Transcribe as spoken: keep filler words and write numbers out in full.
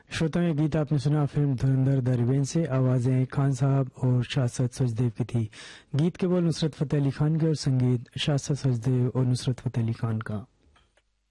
श्रोताओं, ये गीत आपने सुना फिल्म धुरंधर द रिवेंज से। आवाजें खान साहब और शाश्वत सचदेव की थी। गीत के बोल नुसरत फतेह अली खान के और संगीत शाश्वत सचदेव और नुसरत फतेह अली खान का।